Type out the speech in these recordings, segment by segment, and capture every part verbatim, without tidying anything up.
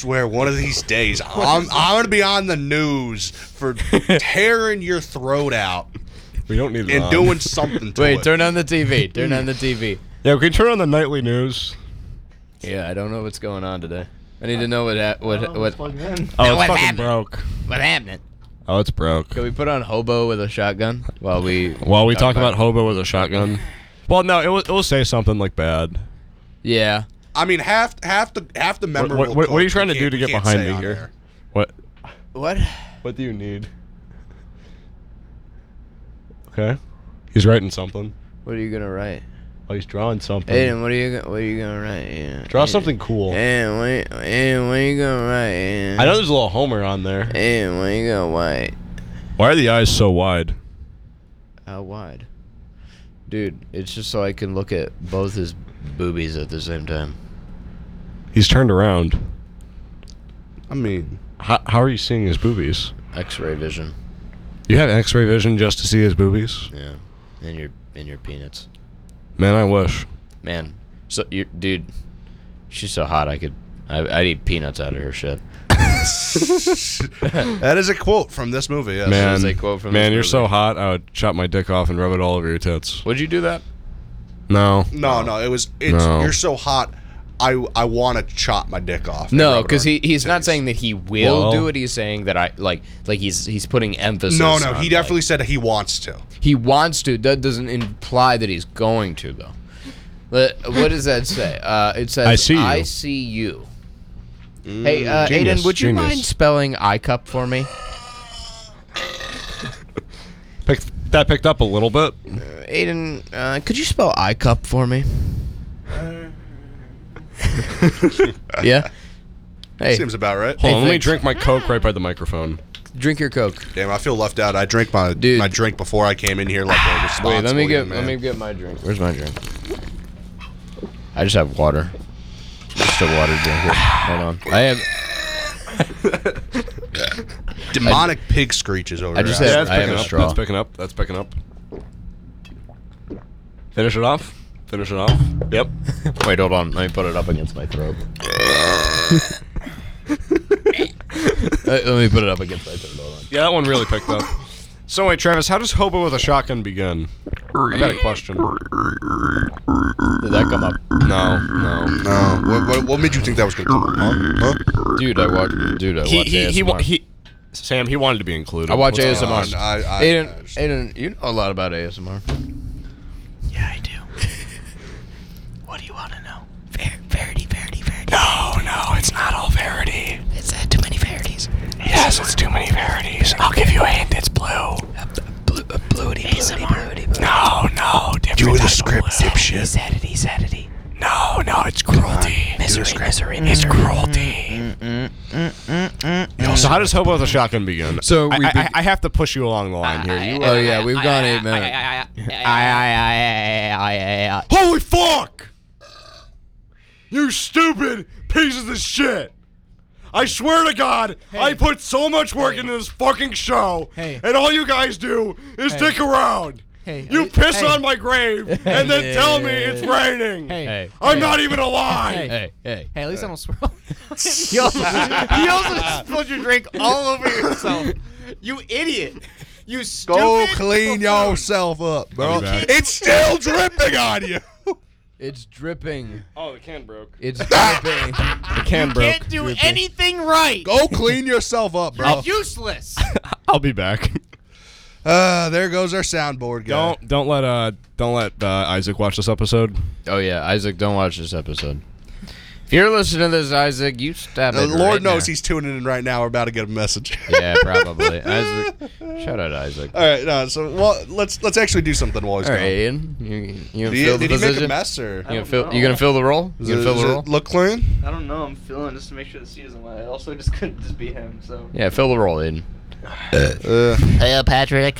swear, one of these days, I'm, I'm going to be on the news for tearing your throat out. We don't need that. And doing something to Wait, it. turn on the T V. Turn on the T V. Yeah, we can turn on the nightly news. Yeah, I don't know what's going on today. I need to know what ha- what what. Oh, What it's fucking happened? broke. What happened? Oh, it's broke. Can we put on hobo with a shotgun while we While we talk about hobo with a shotgun. Well, no, it will, it will say something like bad. Yeah. I mean, half half the half the What, memorable. what, what, what are you quotes trying to do can't- to you get can't behind say me on here? there. What? What? What do you need? Okay. He's writing something. What are you gonna write? Oh, he's drawing something. Aiden, what are you go- what are you gonna write? Yeah. Draw Aiden. something cool. Aiden, what, Aiden, what are you gonna write? Aiden? I know there's a little Homer on there. Aiden, what are you gonna write? Why are the eyes so wide? How wide? Dude, it's just so I can look at both his boobies at the same time. He's turned around. I mean, How, how are you seeing his boobies? X-ray vision. You have X-ray vision just to see his boobies? Yeah. And your and your peanuts. Man, I wish. Man, so you dude, she's so hot I could I, I'd eat peanuts out of her shit. that is a quote from this movie. Yes. Man, is a quote from man, this you're movie. so hot. I would chop my dick off and rub it all over your tits. Would you do that? No. No, no, it was. It's No. you're so hot. I I want to chop my dick off. and No, rub it because on he he's not titties. saying that he will Well- do it. He's saying that I like like he's he's putting emphasis. No, no, on, he definitely like, said he wants to. he wants to. That doesn't imply that he's going to though. But what does that say? Uh, it says I see you. I see you. Hey, uh, Genius, Aiden, would you genius. mind spelling I cup for me? Pick, that picked up a little bit. Uh, Aiden, uh, could you spell I cup for me? Yeah. Hey, Seems about right. Hold on, let me thanks. drink my Coke right by the microphone. drink your Coke. Damn, I feel left out. I drank my Dude. my drink before I came in here like a responsible Wait, let me get young let man. me get my drink. Where's my drink? I just have water. Just a water drinker. Hold on. I have. demonic pig screeches over I just there. had- Yeah, that's I have picking a up. straw. That's picking up. That's picking up. Finish it off. Finish it off. Yep. Wait, hold on. Let me put it up against my throat. Uh, Let me put it up against my throat. Hold on. Yeah, that one really picked up. So wait, Travis, how does hobo with a shotgun begin? I got a question. Did that come up? No, no. No, what, what, what made you think that was gonna come? Huh? Huh? Dude, I watch. Dude, I He watch he A S M R. he, wa- he Sam, he wanted to be included. I watch What's A S M R. going on? I, I, Aiden, I just- Aiden, you know a lot about A S M R. Yeah, I do. What do you want to know? Ver- Verity, Verity, Verity. No, no, it's not all Verity. It's uh, too many Verities. Yes, it's too many Verities. I'll give you a hint. It's blue. Uh, blue, uh, bluity, bluity, bluity, bluity. No, no, different. Do the type of script, blue. dipshit. He's edity, he's edity. No, no, it's cruelty. Misery, misery, it's cruelty. So how does hobo with a shotgun begin? So I, we I, be- I have to push you along the line here. You, Oh yeah, we've gone eight minutes. Holy fuck! You stupid pieces of shit! I swear to God, I put so much work into this fucking show, Hey. and all you guys do is dick around. Hey, You hey, piss hey. on my grave and then tell me it's raining. Hey, Hey, I'm not even alive. Hey. hey, hey. hey, at least I don't swirl. you, also, you also spilled your drink all over yourself. You idiot. You stupid. Go clean yourself up, I'll bro. be back. It's still dripping on you. It's dripping. Oh, the can broke. It's dripping. The can broke. Can't do anything right. Go clean yourself up, bro. Useless. I'll be back. Uh, there goes our soundboard guy. Don't don't let uh don't let uh, Isaac watch this episode. Oh yeah, Isaac, don't watch this episode. If you're listening to this, Isaac, you stab Uh, it. Lord right knows there. he's tuning in right now. We're about to get a message. Yeah, probably. Isaac, shout out Isaac. All right, no. So well, let's let's actually do something while he's All gone. right, Ian, you, you gonna Did, he, fill the did he make position? a mess or? You gonna don't fill? know. You gonna fill the role? Does You gonna it- fill does the it role? look clean? I don't know. I'm feeling just to make sure the seat isn't wet. It also just couldn't just be him. So. Yeah, fill the role, Ian. Uh, Hey, uh, Patrick.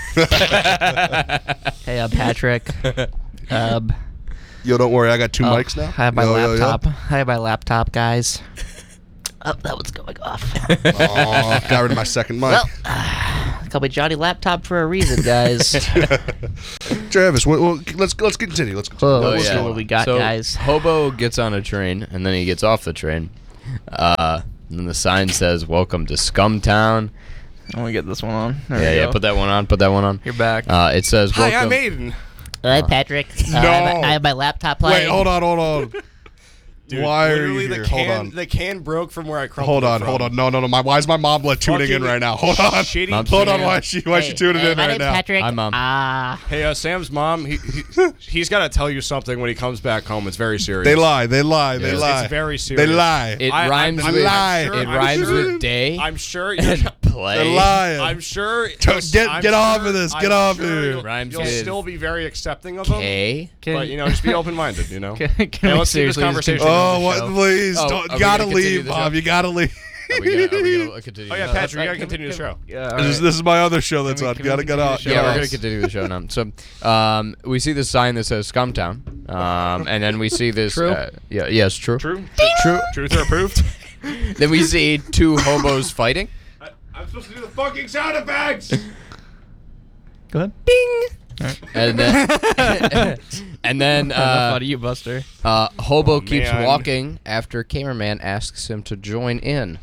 hey, uh, Patrick. Um, yo, don't worry. I got two oh, mics now. I have my Yo, yo, yo. laptop. I have my laptop, guys. Oh, that one's going off. Aw, got rid of my second mic. Well, uh, call me Johnny Laptop for a reason, guys. Travis, what, well, let's let's continue. Let's continue. Oh, What's yeah. going what on? we got, so, guys. Hobo gets on a train, and then he gets off the train. Uh, And then the sign says, "Welcome to Scumtown." I want to get this one on. There Yeah, we yeah. go. Put that one on. Put that one on. You're back. Uh, it says, Hi, "Welcome." I'm Aiden. Hi, Patrick. Uh, No. I, have, I have my laptop playing. Wait, hold on, hold on. Dude, Why are literally you the here? can, Hold on. The can broke from where I crumpled Hold it on, from. hold on. No, no, no. My why is my mom like tuning in Fucking right now? Hold on. shitty Mom's Hold on. tuning in. Why is she why is she Hey, tuning hey, in my right name's now? Patrick. Hi, Mom. Ah. Hey, uh, Sam's mom, he, he, he's got to tell you something when he comes back home. It's very serious. They lie. They lie. They It's- lie. it's very serious. They lie. It I- rhymes I'm- with I'm sure- it I'm rhymes sure- with day I'm sure and you're... play. They're lying. I'm sure... Don't- get- I'm get off sure- of this. Get I'm off sure of here. You'll, Rhymes you'll with still be very accepting of them. K. But, you know, just be open-minded, you know? Can, can Hey, we let's keep this seriously just conversation continue Oh, the what? show? Please, Oh, don't, are we gotta gonna continue leave, the Bob. show? You gotta leave. Are we gonna, are we gonna continue? Oh, yeah, this? Patrick, you got to Can we- continue the show. Yeah, all This, is, right. this is my other show that's Can we- on. can we Gotta get continue out. the show? Yeah, we're Yes. gonna continue the show now. So, um, we see this sign that says Scumtown, um, and then we see this. True? Uh, yeah. Yes. True. True? True. Truth or approved? Then we see two hobos fighting. I, I'm supposed to do the fucking sound effects! Go ahead. And then, and then Enough uh, out of you, Buster. uh, hobo Oh, keeps man. walking after cameraman asks him to join in.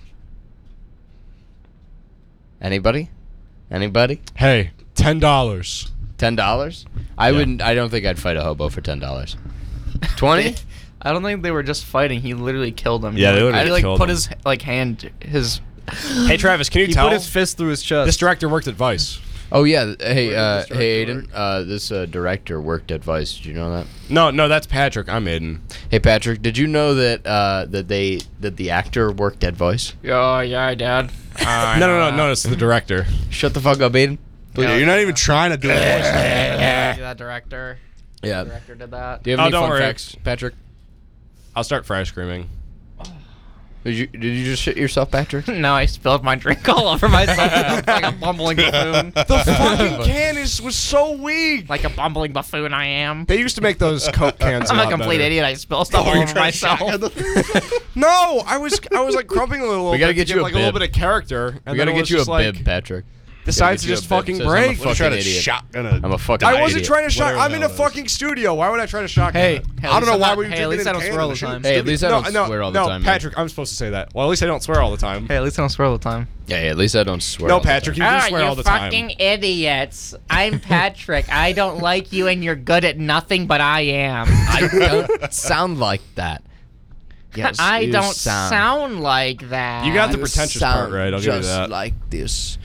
Anybody? Anybody? Hey, ten dollars. Ten dollars? I Yeah. wouldn't. I don't think I'd fight a hobo for ten dollars. Twenty? I don't think they were just fighting. He literally killed him. Yeah, they He, literally I, like, killed put him. his like hand, his. Hey, Travis, can you He tell? put his fist through his chest. This director worked at Vice. Oh yeah. th- Hey, Where uh, did this hey, director Aiden. Uh, this uh, director worked at Vice. Did you know that? No, no, that's Patrick. I'm Aiden. Hey, Patrick. Did you know that uh, that they that the actor worked at Vice? Oh yeah, Dad. Uh, No, no, no, no, it's the director. Shut the fuck up, Aiden. Yeah, you're not even trying to do it. That director. Yeah. Director did that. Do you have Oh, any don't fun worry. facts, Patrick? I'll start fry screaming. Did you did you just shit yourself, Patrick? No, I spilled my drink all over myself like a bumbling buffoon. The fucking can is was so weak. Like a bumbling buffoon, I am. They used to make those Coke cans. I'm a a lot complete better. idiot. I spill stuff Oh, all you're over trying to myself. shotgun the- No, I was I was like crumping a little. We gotta bit get to you a like a little bib. bit of character. And We gotta then it get was you a just like, bib, Patrick. Decides to get you a just bib. fucking Says I'm a break. fucking You're trying to idiot. shotgun I'm a. a fucking I wasn't idiot. trying to shot. Whatever I'm in that a was. fucking studio. Why would I try to shotgun? Hey, it? hey, I don't know at least why I'm we not- were Hey, at drinking least I in don't a can swear all in the the shit. time. Hey, at least I no, don't no, swear all the no, time. man. Patrick, I'm supposed to say that. Well, at least I don't swear all the time. Hey, at least I don't swear all the time. Yeah, yeah, at least I don't swear. No, all the Patrick, time. you do swear all the time. idiots. I'm Patrick. I don't like you and you're good at nothing, but I am. I don't sound like that. Yes, I you don't sound. like that. You got the You pretentious part sound right. I'll give you just that. like this.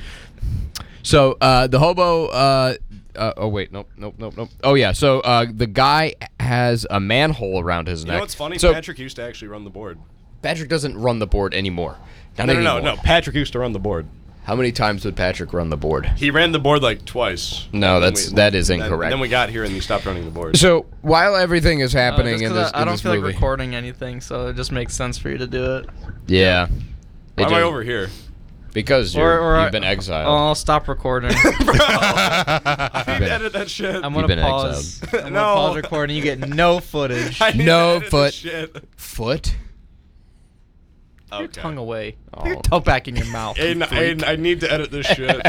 So uh, the hobo. Uh, uh, oh wait, nope, nope, nope, nope. Oh yeah. So uh, the guy has a manhole around his You neck. know what's funny? So Patrick used to actually run the board. Patrick doesn't run the board anymore. Not No, no, no, anymore. no. Patrick used to run the board. How many times would Patrick run the board? He ran the board like twice. No, And then that's- that is then- incorrect. Then we got here and he stopped running the board. So while everything is happening Uh, just in 'cause this, I, I in don't this feel movie, like recording anything, so it just makes sense for you to do it. yeah, Why It am I did- over here? Because Or, you're, or you've I- been exiled. Oh, I'll stop recording. I need been- to edit that shit. I'm You've gonna been pause. exiled. I'm No. gonna pause recording. You get no footage. I need to No edit this foot. shit. Foot. Put your Okay. tongue away. Oh. Put your tongue back in your mouth. Aiden, Aiden, I need to edit this shit.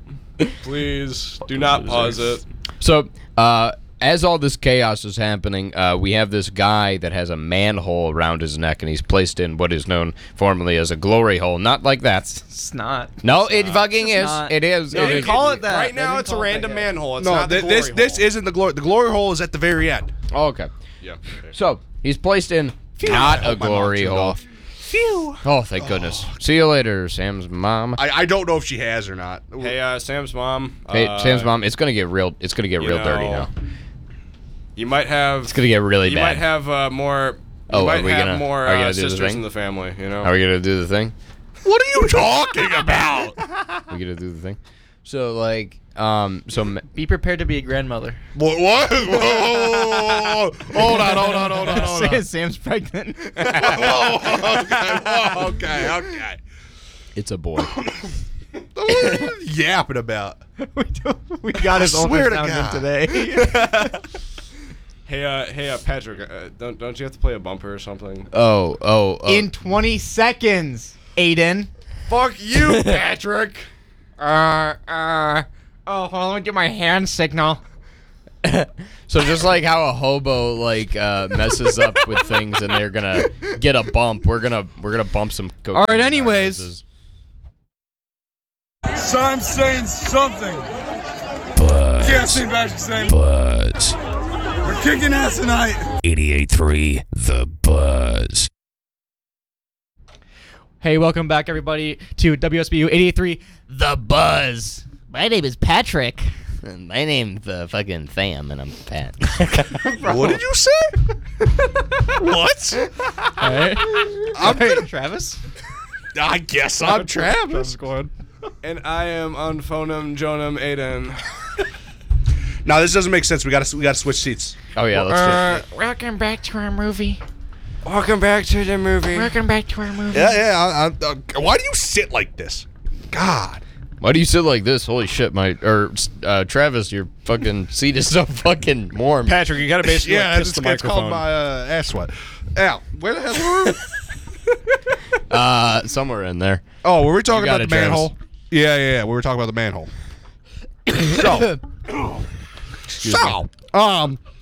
Please do not pause it. So, uh, as all this chaos is happening, uh, we have this guy that has a manhole around his neck, and he's placed in what is known formerly as a glory hole. Not like that. It's not. No, it fucking It's is. not. It is. No, It they is. call it that. They Right now, didn't it's a call it random that. manhole. It's No, not the th- this glory this hole. isn't the glory. The glory hole is at the very end. Oh, okay. Yeah. So he's placed in not I a hope my mom glory tuned hole. off. Oh, thank goodness. See you later, Sam's mom. I, I don't know if she has or not. Hey, uh, Sam's mom. Hey, uh, Sam's mom. It's gonna get real. It's gonna get you real dirty know, now. You might have. It's gonna get really you bad. might have uh, more. You Oh, are might we have gonna- more are we gonna uh, do the sisters thing? in the family. You know. Are we gonna do the thing? What are you talking about? We gonna do the thing? So like, um, so ma- Be prepared to be a grandmother. What? What? Whoa, whoa, whoa, whoa, whoa. Hold on, hold on, hold on, hold on. Sam's pregnant. Whoa, okay, whoa, okay, okay. it's a boy. What are you yapping about? we, do, we got his I swear to ultrasound God. in today. Hey, uh, hey, uh, Patrick. Uh, don't don't you have to play a bumper or something? Oh, oh, oh. in twenty seconds, Aiden. Fuck you, Patrick. Uh, uh. Oh, hold on, let me do my hand signal. So just like how a hobo like uh, messes up with things and they're gonna get a bump, we're gonna we're gonna bump some. All right, cocaine anyways. viruses. So I'm saying something. Buzz. Can't see back to saying Buzz. we're kicking ass tonight. eighty-eight point three The Buzz. Hey, welcome back, everybody, to W S B U eighty-eight point three The Buzz. My name is Patrick. My name's the fucking Tham, and I'm Pat. What did you say? What? Hey, I'm hey, gonna, Travis. I guess I'm Travis. And I am Unphonum Jonum Aiden. No, this doesn't make sense. We gotta we gotta switch seats. Oh yeah, let's do it. Welcome back to our movie. Welcome back to the movie. Welcome back to our movie. Yeah, yeah. I, I, uh, why do you sit like this? God. Why do you sit like this? Holy shit, my or uh, Travis, your fucking seat is so fucking warm. Patrick, you gotta basically Yeah, like, kiss it's, the it's microphone. called my uh, ass sweat. Al, where the hell were we? Uh, somewhere in there. Oh, were we talking You got about it, the Travis. manhole? Yeah, yeah, yeah. We were talking about the manhole. So, so, um,